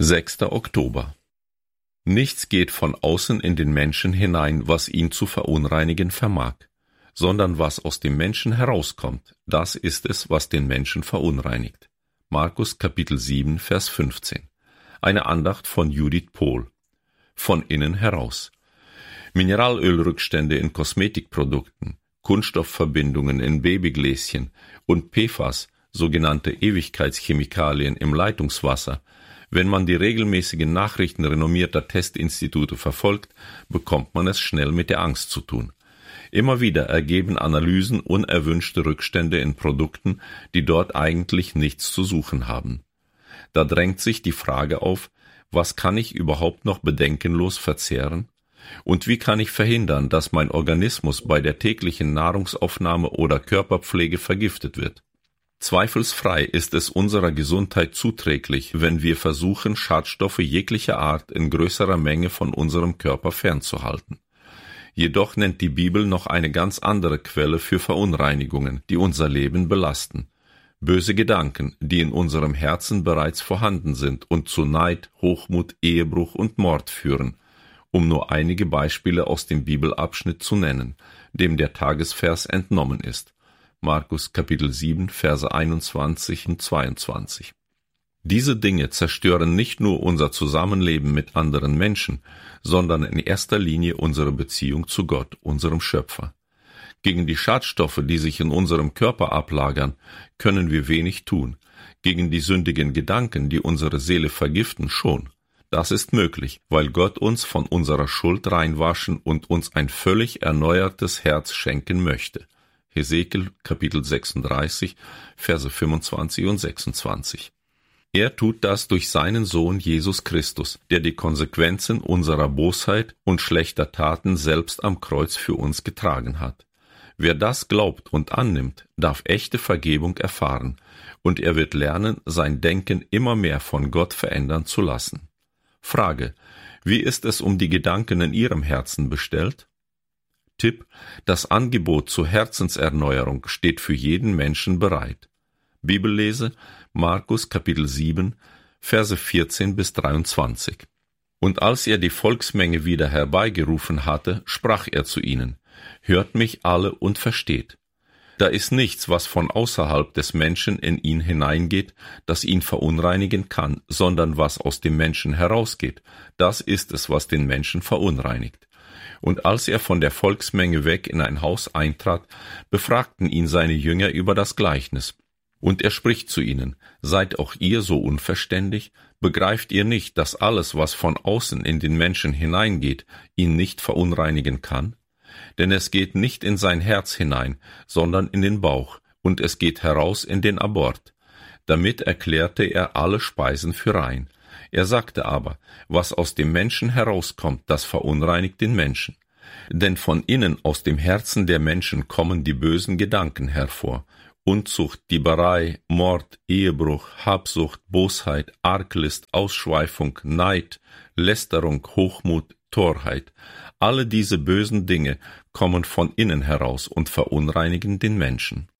6. Oktober. Nichts geht von außen in den Menschen hinein, was ihn zu verunreinigen vermag, sondern was aus dem Menschen herauskommt, das ist es, was den Menschen verunreinigt. Markus Kapitel 7, Vers 15. Eine Andacht von Judith Pohl. Von innen heraus. Mineralölrückstände in Kosmetikprodukten, Kunststoffverbindungen in Babygläschen und PFAS, sogenannte Ewigkeitschemikalien im Leitungswasser. Wenn man die regelmäßigen Nachrichten renommierter Testinstitute verfolgt, bekommt man es schnell mit der Angst zu tun. Immer wieder ergeben Analysen unerwünschte Rückstände in Produkten, die dort eigentlich nichts zu suchen haben. Da drängt sich die Frage auf, was kann ich überhaupt noch bedenkenlos verzehren? Und wie kann ich verhindern, dass mein Organismus bei der täglichen Nahrungsaufnahme oder Körperpflege vergiftet wird? Zweifelsfrei ist es unserer Gesundheit zuträglich, wenn wir versuchen, Schadstoffe jeglicher Art in größerer Menge von unserem Körper fernzuhalten. Jedoch nennt die Bibel noch eine ganz andere Quelle für Verunreinigungen, die unser Leben belasten. Böse Gedanken, die in unserem Herzen bereits vorhanden sind und zu Neid, Hochmut, Ehebruch und Mord führen, um nur einige Beispiele aus dem Bibelabschnitt zu nennen, dem der Tagesvers entnommen ist. Markus Kapitel 7, Verse 21 und 22. Diese Dinge zerstören nicht nur unser Zusammenleben mit anderen Menschen, sondern in erster Linie unsere Beziehung zu Gott, unserem Schöpfer. Gegen die Schadstoffe, die sich in unserem Körper ablagern, können wir wenig tun. Gegen die sündigen Gedanken, die unsere Seele vergiften, schon. Das ist möglich, weil Gott uns von unserer Schuld reinwaschen und uns ein völlig erneuertes Herz schenken möchte. Hesekiel Kapitel 36, Verse 25 und 26. Er tut das durch seinen Sohn Jesus Christus, der die Konsequenzen unserer Bosheit und schlechter Taten selbst am Kreuz für uns getragen hat. Wer das glaubt und annimmt, darf echte Vergebung erfahren, und er wird lernen, sein Denken immer mehr von Gott verändern zu lassen. Frage: Wie ist es um die Gedanken in Ihrem Herzen bestellt? Tipp: Das Angebot zur Herzenserneuerung steht für jeden Menschen bereit. Bibellese: Markus Kapitel 7, Verse 14 bis 23. Und als er die Volksmenge wieder herbeigerufen hatte, sprach er zu ihnen: Hört mich alle und versteht. Da ist nichts, was von außerhalb des Menschen in ihn hineingeht, das ihn verunreinigen kann, sondern was aus dem Menschen herausgeht, das ist es, was den Menschen verunreinigt. Und als er von der Volksmenge weg in ein Haus eintrat, befragten ihn seine Jünger über das Gleichnis. Und er spricht zu ihnen: Seid auch ihr so unverständig? Begreift ihr nicht, dass alles, was von außen in den Menschen hineingeht, ihn nicht verunreinigen kann? Denn es geht nicht in sein Herz hinein, sondern in den Bauch, und es geht heraus in den Abort. Damit erklärte er alle Speisen für rein. Er sagte aber: Was aus dem Menschen herauskommt, das verunreinigt den Menschen. Denn von innen aus dem Herzen der Menschen kommen die bösen Gedanken hervor: Unzucht, Dieberei, Mord, Ehebruch, Habsucht, Bosheit, Arglist, Ausschweifung, Neid, Lästerung, Hochmut, Torheit. Alle diese bösen Dinge kommen von innen heraus und verunreinigen den Menschen.